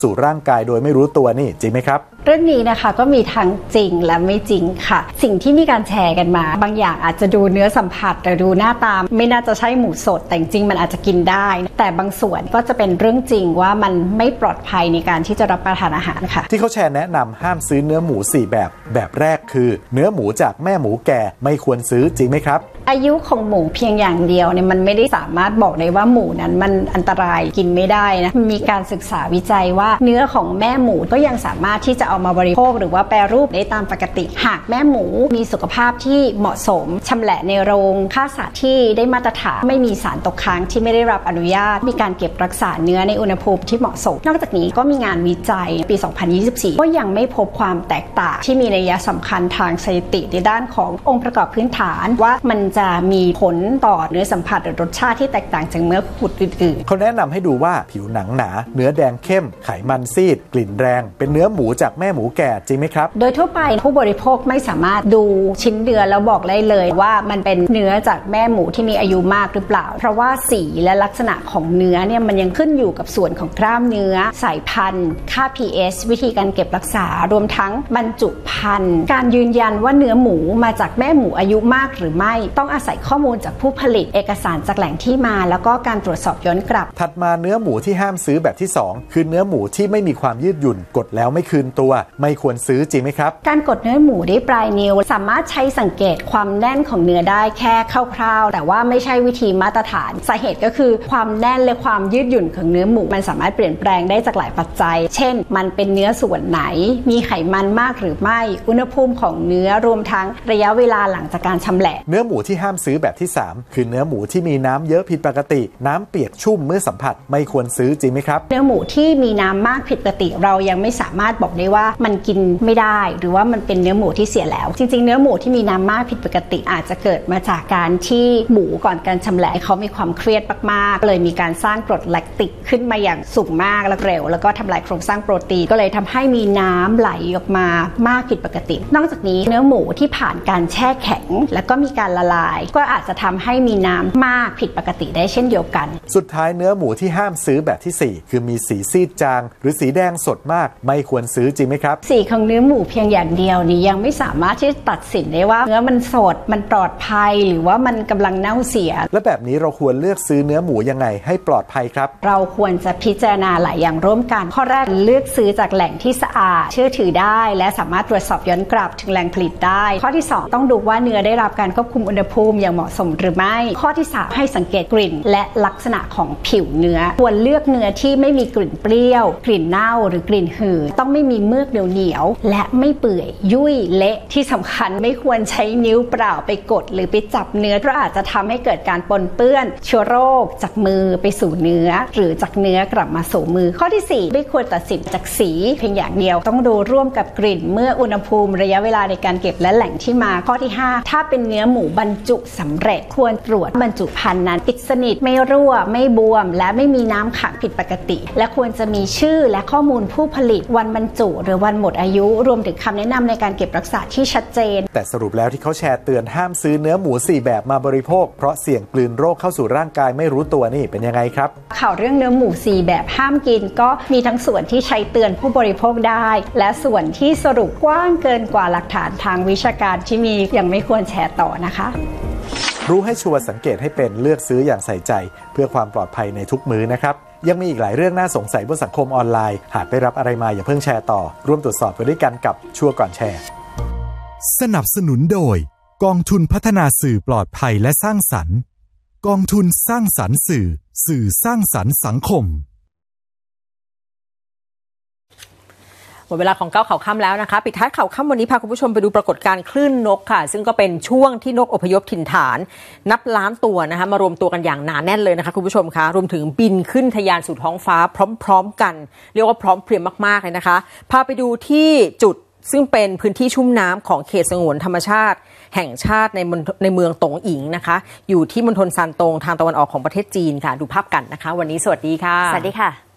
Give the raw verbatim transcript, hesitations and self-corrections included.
สู่ร่างกายโดยไม่รู้ตัวนี่จริงไหมครับเรื่องนี้นะคะก็มีทั้งจริงและไม่จริงค่ะสิ่งที่มีการแชร์กันมาบางอย่างอาจจะดูเนื้อสัมผัสหรือดูหน้าตาไม่น่าจะใช่หมูสดแต่จริงมันอาจจะกินได้แต่บางส่วนก็จะเป็นเรื่องจริงว่ามันไม่ปลอดภัยในการที่จะรับประทานอาหารค่ะที่เขาแชร์แนะนำห้ามซื้อเนื้อหมูสี่แบบแบบแรกคือเนื้อหมูจากแม่หมูแก่ไม่ควรซื้อจริงไหมครับอายุของหมูเพียงอย่างเดียวเนี่ยมันไม่ได้สามารถบอกได้ว่าหมูนั้นมันอันตรายกินไม่ได้นะมีการศึกษาวิจัยว่าเนื้อของแม่หมูก็ยังสามารถที่จะเอามาบริโภคหรือว่าแปรรูปได้ตามปกติหากแม่หมูมีสุขภาพที่เหมาะสมชำแหละในโรงฆ่าสัตว์ที่ได้มาตรฐานไม่มีสารตกค้างที่ไม่ได้รับอนุญาตมีการเก็บรักษาเนื้อในอุณหภูมิที่เหมาะสมนอกจากนี้ก็มีงานวิจัยปี สองพันยี่สิบสี่ ก็ยังไม่พบความแตกต่างที่มีนัยสำคัญทางสถิติในด้านขององค์ประกอบพื้นฐานว่ามันจะมีผลต่อเนื้อสัมผัสหรือรสชาติที่แตกต่างจากเนื้อขุดอื่นๆเขาแนะนำให้ดูว่าผิวหนังหนาเนื้อแดงเข้มไขมันซีดกลิ่นแรงเป็นเนื้อหมูจากแม่หมูแก่จริงไหมครับโดยทั่วไปผู้บริโภคไม่สามารถดูชิ้นเนื้อแล้วบอกได้เลยว่ามันเป็นเนื้อจากแม่หมูที่มีอายุมากหรือเปล่าเพราะว่าสีและลักษณะของเนื้อเนี่ยมันยังขึ้นอยู่กับส่วนของกล้ามเนื้อสายพันธุ์ค่า พี เอช วิธีการเก็บรักษารวมทั้งบรรจุภัณฑ์การยืนยันว่าเนื้อหมูมาจากแม่หมูอายุมากหรือไม่ต้องอาศัยข้อมูลจากผู้ผลิตเอกสารจากแหล่งที่มาแล้วก็การตรวจสอบย้อนกลับถัดมาเนื้อหมูที่ห้ามซื้อแบบที่สองคือเนื้อหมูที่ไม่มีความยืดหยุ่นกดแล้วไม่คืนตัวไม่ควรซื้อจริงไหมครับการกดเนื้อหมูด้วยปลายนิ้วสามารถใช้สังเกตความแน่นของเนื้อได้แค่คร่าวๆแต่ว่าไม่ใช่วิธีมาตรฐานสาเหตุก็คือความแน่นและความยืดหยุ่นของเนื้อหมูมันสามารถเปลี่ยนแปลงได้จากหลายปัจจัยเช่นมันเป็นเนื้อส่วนไหนมีไขมันมากหรือไม่อุณหภูมิของเนื้อรวมทั้งระยะเวลาหลังจากการชำแหละเนื้อหมูที่ห้ามซื้อแบบที่สามคือเนื้อหมูที่มีน้ำเยอะผิดปกติน้ำเปียกชุ่มเมื่อสัมผัสไม่ควรซื้อจริงไหมครับเนื้อหมูที่มีน้ำมากผิดปกติเรายังไม่สามารถบอกได้ว่ามันกินไม่ได้หรือว่ามันเป็นเนื้อหมูที่เสียแล้วจริงๆเนื้อหมูที่มีน้ำมากผิดปกติอาจจะเกิดมาจากการที่หมูก่อนการชำแหละเขามีความเครียดมากๆเลยมีการสร้างกรดแลคติกขึ้นมาอย่างสูงมากและเร็วแล้วก็ทำลายโครงสร้างโปรตีนก็เลยทำให้มีน้ำไหลออกมามากผิดปกตินอกจากนี้เนื้อหมูที่ผ่านการแช่แข็งแล้วก็มีการละลายก็อาจจะทำให้มีน้ำมากผิดปกติได้เช่นเดียวกันสุดท้ายเนื้อหมูที่ห้ามซื้อแบบที่สี่คือมีสีซีดจางหรือสีแดงสดมากไม่ควรซื้อจริงไหมครับสีของเนื้อหมูเพียงอย่างเดียวนี้ยังไม่สามารถที่จะตัดสินได้ว่าเนื้อมันสดมันปลอดภัยหรือว่ามันกำลังเน่าเสียและแบบนี้เราควรเลือกซื้อเนื้อหมูยังไงให้ปลอดภัยครับเราควรจะพิจารณาหลายอย่างร่วมกันข้อแรกเลือกซื้อจากแหล่งที่สะอาดเชื่อถือได้และสามารถตรวจสอบย้อนกลับถึงแหล่งผลิตได้ข้อที่สองต้องดูว่าเนื้อได้รับการควบคุมอุณหภูมิอย่างเหมาะสมหรือไม่ข้อที่สามให้สังเกตกลิ่นและลักษณะของผิวเนื้อควรเลือกเนื้อที่ไม่มีกลิ่นเปรี้ยวกลิ่นเน่าหรือกลิ่นหืดต้องไม่มีเมือกเหนียวๆและไม่เปื่อยยุ่ยเละที่สำคัญไม่ควรใช้นิ้วเปล่าไปกดหรือไปจับเนื้อเพราะอาจจะทำให้เกิดการปนเปื้อนเชื้อโรคจากมือไปสู่เนื้อหรือจากเนื้อกลับมาสู่มือข้อที่สี่ไม่ควรตัดสินจากสีเพียงอย่างเดียวต้องดูร่วมกับกลิ่นเมื่ออุณหภูมิระยะเวลาในการเก็บและแหล่งที่มาข้อที่ห้าถ้าเป็นเนื้อหมูบรรจุสำเร็จควรตรวจบรรจุภัณฑ์นั้นปิดสนิทไม่รั่วไม่บวมและไม่มีน้ำขังผิดปกติและควรจะมีชื่อและข้อมูลผู้ผลิตวันบรรจุหรือวันหมดอายุรวมถึงคำแนะนำในการเก็บรักษาที่ชัดเจนแต่สรุปแล้วที่เขาแชร์เตือนห้ามซื้อเนื้อหมูสี่แบบมาบริโภคเพราะเสี่ยงกลืนโรคเข้าสู่ร่างกายไม่รู้ตัวนี่เป็นยังไงครับข่าวเรื่องเนื้อหมูสี่แบบห้ามกินก็มีทั้งส่วนที่ใช้เตือนผู้บริโภคได้และส่วนที่สรุปกว้างเกินกว่าหลักฐานทางวิชาการที่มียังไม่ควรแชร์ต่อนะคะรู้ให้ชัวร์สังเกตให้เป็นเลือกซื้ออย่างใส่ใจเพื่อความปลอดภัยในทุกมื้อนะครับยังมีอีกหลายเรื่องน่าสงสัยบนสังคมออนไลน์หากได้รับอะไรมาอย่าเพิ่งแชร์ต่อร่วมตรวจสอบกันด้วยกันกับชัวร์ก่อนแชร์สนับสนุนโดยกองทุนพัฒนาสื่อปลอดภัยและสร้างสรรค์กองทุนสร้างสรรค์สื่อสื่อสร้างสรรค์สังคมหมดเวลาของเก้าข่าวค่ำแล้วนะคะปิดท้ายข่าวค่ำวันนี้พาคุณผู้ชมไปดูปรากฏการณ์คลื่นนกค่ะซึ่งก็เป็นช่วงที่นกอพยพถิ่นฐานนับล้านตัวนะคะมารวมตัวกันอย่างหนาแน่นเลยนะคะคุณผู้ชมคะรวมถึงบินขึ้นทะยานสู่ท้องฟ้าพร้อมๆกันเรียกว่าพร้อมเพรียงมากๆเลยนะคะพาไปดูที่จุดซึ่งเป็นพื้นที่ชุ่มน้ำของเขตสงวนธรรมชาติแห่งชาติในในเมืองตงอิงนะคะอยู่ที่มณฑลซานตงทางตะวันออกของประเทศจีนค่ะดูภาพกันนะคะวันนี้สวัสดีค่ะสวัสดีค่ะ